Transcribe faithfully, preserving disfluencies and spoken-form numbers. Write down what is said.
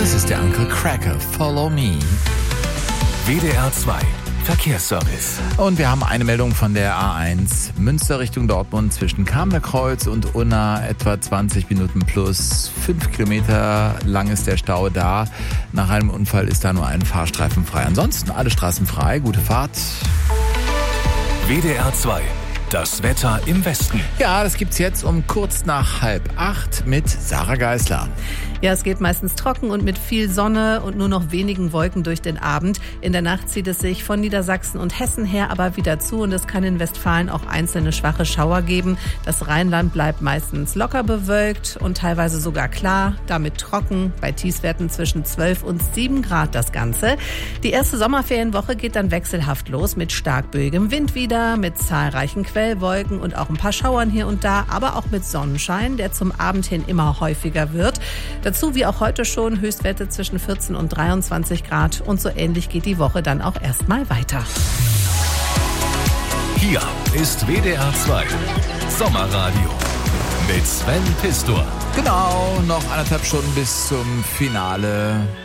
Das ist der Uncle Cracker. Follow me. W D R zwei Verkehrsservice. Und wir haben eine Meldung von der A eins. Münster Richtung Dortmund zwischen Kamener-Kreuz und Unna etwa zwanzig Minuten plus fünf Kilometer lang ist der Stau da. Nach einem Unfall ist da nur ein Fahrstreifen frei. Ansonsten alle Straßen frei. Gute Fahrt. W D R zwei. Das Wetter im Westen. Ja, das gibt's jetzt um kurz nach halb acht mit Sarah Geisler. Ja, es geht meistens trocken und mit viel Sonne und nur noch wenigen Wolken durch den Abend. In der Nacht zieht es sich von Niedersachsen und Hessen her aber wieder zu und es kann in Westfalen auch einzelne schwache Schauer geben. Das Rheinland bleibt meistens locker bewölkt und teilweise sogar klar, damit trocken, bei Tiefstwerten zwischen zwölf und sieben Grad das Ganze. Die erste Sommerferienwoche geht dann wechselhaft los mit stark böigem Wind wieder, mit zahlreichen Quellwolken und auch ein paar Schauern hier und da, aber auch mit Sonnenschein, der zum Abend hin immer häufiger wird. Dazu wie auch heute schon Höchstwerte zwischen vierzehn und dreiundzwanzig Grad und so ähnlich geht die Woche dann auch erstmal weiter. Hier ist W D R zwei Sommerradio mit Sven Pistor. Genau, noch anderthalb Stunden bis zum Finale.